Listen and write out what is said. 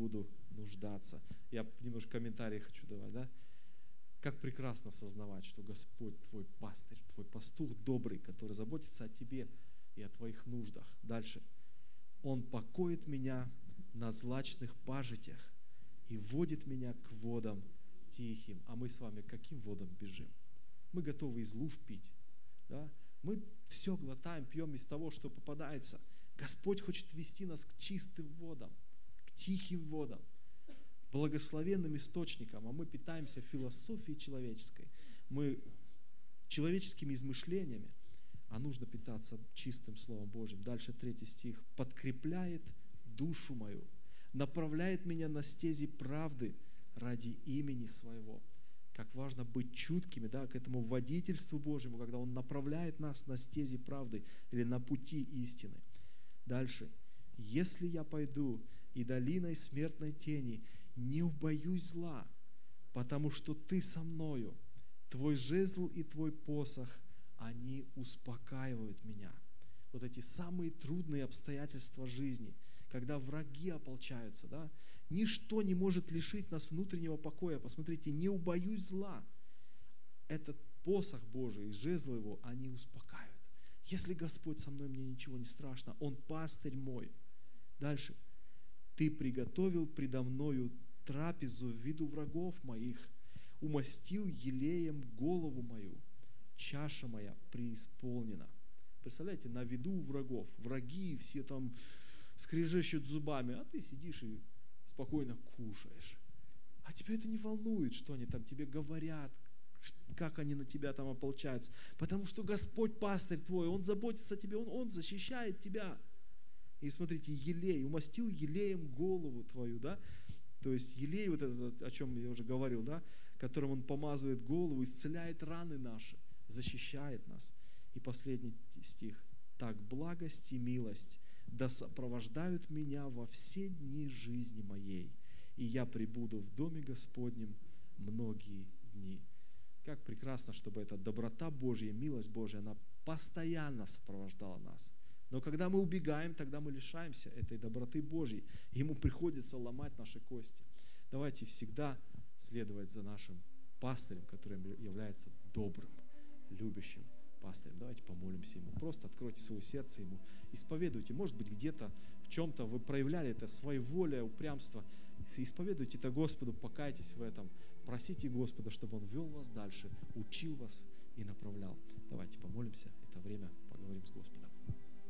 буду нуждаться. Я немножко комментарии хочу давать, да? Как прекрасно осознавать, что Господь твой пастырь, твой пастух добрый, который заботится о тебе и о твоих нуждах. Дальше. Он покоит меня на злачных пажитях и водит меня к водам тихим. А мы с вами к каким водам бежим? Мы готовы из луж пить. Да? Мы все глотаем, пьем из того, что попадается. Господь хочет вести нас к чистым водам, к тихим водам, благословенным источникам, а мы питаемся философией человеческой. Мы человеческими измышлениями, а нужно питаться чистым Словом Божьим. Дальше 3 стих. «Подкрепляет душу мою, направляет меня на стези правды ради имени своего». Как важно быть чуткими, да, к этому водительству Божьему, когда Он направляет нас на стези правды или на пути истины. Дальше. «Если я пойду и долиной смертной тени, не убоюсь зла, потому что Ты со мною, Твой жезл и Твой посох, они успокаивают меня». Вот эти самые трудные обстоятельства жизни, когда враги ополчаются, да, ничто не может лишить нас внутреннего покоя. Посмотрите, не убоюсь зла. Этот посох Божий и жезл его, они успокаивают. Если Господь со мной, мне ничего не страшно. Он пастырь мой. Дальше. Ты приготовил предо мною трапезу в виду врагов моих, умастил елеем голову мою, чаша моя преисполнена. Представляете, на виду у врагов. Враги все там скрежещут зубами, а ты сидишь и спокойно кушаешь. А тебя это не волнует, что они там тебе говорят, как они на тебя там ополчаются. Потому что Господь пастырь твой, Он заботится о тебе, Он защищает тебя. И смотрите, елей, умастил елеем голову твою, да? То есть елей, вот этот, о чем я уже говорил, да? Которым Он помазывает голову, исцеляет раны наши, защищает нас. И последний стих. Так благость и милость да сопровождают меня во все дни жизни моей, и я пребуду в доме Господнем многие дни. Как прекрасно, чтобы эта доброта Божья, милость Божья, она постоянно сопровождала нас. Но когда мы убегаем, тогда мы лишаемся этой доброты Божьей. Ему приходится ломать наши кости. Давайте всегда следовать за нашим пастырем, которым является добрым, любящим пастырем. Давайте помолимся Ему. Просто откройте свое сердце Ему, исповедуйте. Может быть, где-то в чем-то вы проявляли это своеволие, упрямство. Исповедуйте это Господу, покайтесь в этом. Просите Господа, чтобы Он вел вас дальше, учил вас и направлял. Давайте помолимся. Это время поговорим с Господом.